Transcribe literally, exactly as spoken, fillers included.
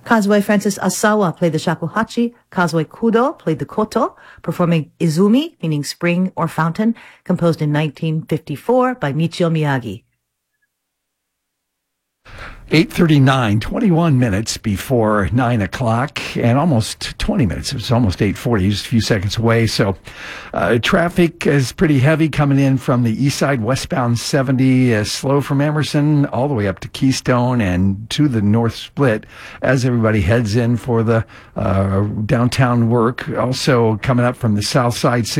Kazuo Francis Asawa played the shakuhachi. Kazuo Kudo played the koto, performing Izumi, meaning spring or fountain, composed in nineteen fifty-four by Michio Miyagi. eight thirty-nine, twenty-one minutes before nine o'clock, and almost twenty minutes. It was almost eight forty, just a few seconds away. So uh, traffic is pretty heavy coming in from the east side, westbound seventy, uh, slow from Emerson all the way up to Keystone and to the North Split as everybody heads in for the uh, downtown work. Also coming up from the south side,